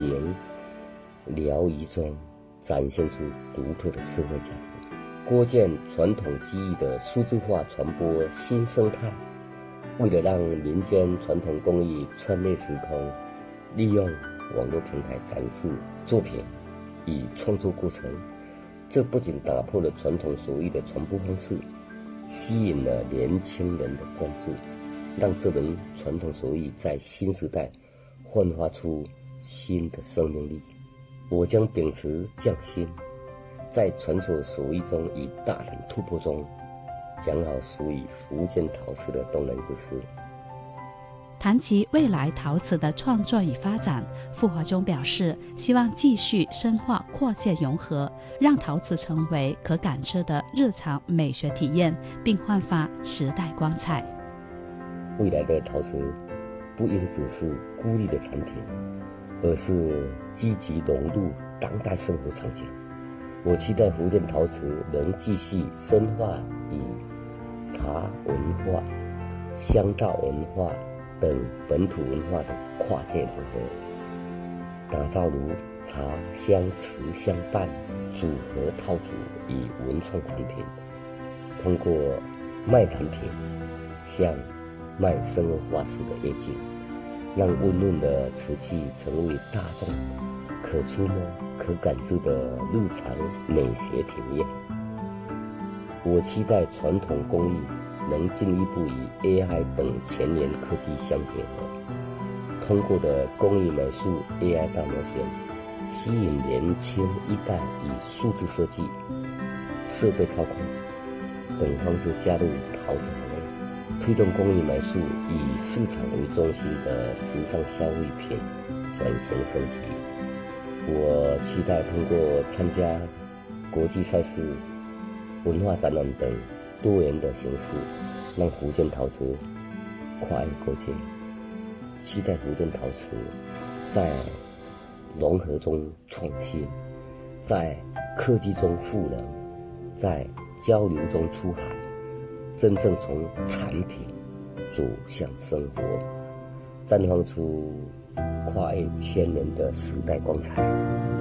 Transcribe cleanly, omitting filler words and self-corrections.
营疗仪中展现出独特的社会价值，构建传统技艺的数字化传播新生态。为了让民间传统工艺穿越时空，利用网络平台展示作品与创作过程，这不仅打破了传统手艺的传播方式，吸引了年轻人的关注，让这门传统手艺在新时代焕发出新的生命力。我将秉持匠心，在传授手艺中与大胆突破中，讲好属于福建陶瓷的动人故事。 谈及未来陶瓷的创作与发展，傅华中表示，希望继续深化扩建融合，让陶瓷成为可感知的日常美学体验，并焕发时代光彩。 未来的陶瓷不应只是孤立的产品，而是积极融入当代生活场景。我期待福建陶瓷能继续深化与茶文化、香道文化等本土文化的跨界融合，打造如茶香瓷相伴组合套组与文创产品，通过卖产品像卖生活化石的业绩，让温润的瓷器成为大众可触摸、可感知的日常美学体验。我期待传统工艺能进一步与 AI 等前沿科技相结合，通过的工艺美术 AI 大模型，吸引年轻一代以数字设计、设备操控等方式加入陶瓷行业，推动工艺美术以市场为中心的时尚消费品转型升级。我期待通过参加国际赛事、文化展览等多元的形式，让福建陶瓷跨越国界。期待福建陶瓷在融合中创新，在科技中赋能，在交流中出海，真正从产品走向生活，绽放出跨越千年的时代光彩。